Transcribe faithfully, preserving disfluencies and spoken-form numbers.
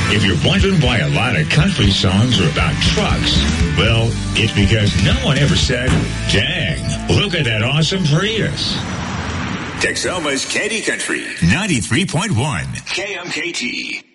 If you're wondering why a lot of country songs are about trucks, well, it's because no one ever said, dang, look at that awesome Prius. Texoma's Candy Country, ninety-three point one K M K T.